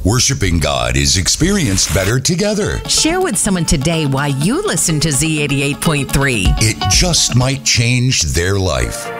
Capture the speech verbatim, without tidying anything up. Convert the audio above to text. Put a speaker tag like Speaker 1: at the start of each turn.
Speaker 1: Worshiping God is experienced better together.
Speaker 2: Share with someone today why you listen to Z eighty-eight point three.
Speaker 1: It just might change their life.